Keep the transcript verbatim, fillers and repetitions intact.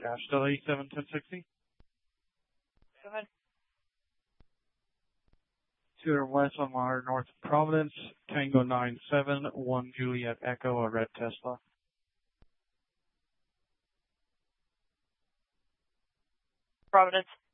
Dash Delay seven ten sixty. Go ahead. two hundred west on Mile North of Providence, Tango nine seven one Juliet Echo, a red Tesla. Providence.